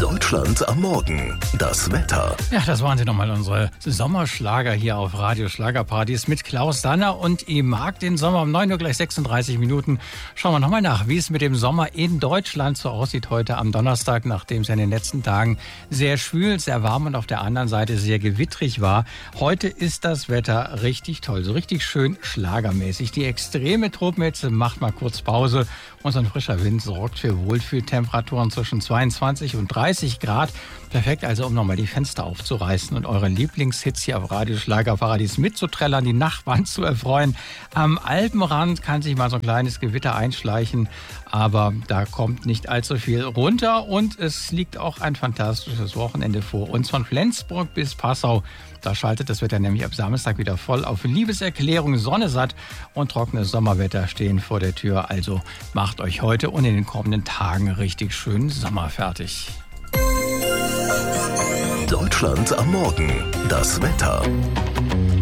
Deutschland am Morgen. Das Wetter. Ja, das waren sie nochmal, unsere Sommerschlager hier auf Radio Schlagerpartys mit Klaus Danner. Und ihr mag den Sommer um 9 Uhr gleich 36 Minuten. Schauen wir nochmal nach, wie es mit dem Sommer in Deutschland so aussieht heute am Donnerstag, nachdem es ja in den letzten Tagen sehr schwül, sehr warm und auf der anderen Seite sehr gewittrig war. Heute ist das Wetter richtig toll, so richtig schön schlagermäßig. Die extreme Tropenhitze macht mal kurz Pause. Und so ein frischer Wind sorgt für Wohlfühltemperaturen zwischen 22 und 30 Grad. Perfekt also, um nochmal die Fenster aufzureißen und eure Lieblingshits hier auf Radio Schlagerparadies mitzuträllern, die Nachbarn zu erfreuen. Am Alpenrand kann sich mal so ein kleines Gewitter einschleichen, aber da kommt nicht allzu viel runter. Und es liegt auch ein fantastisches Wochenende vor uns von Flensburg bis Passau. Da schaltet das Wetter nämlich ab Samstag wieder voll auf Liebeserklärung, Sonne satt und trockenes Sommerwetter stehen vor der Tür. Also macht euch heute und in den kommenden Tagen richtig schön sommerfertig. Deutschland am Morgen. Das Wetter.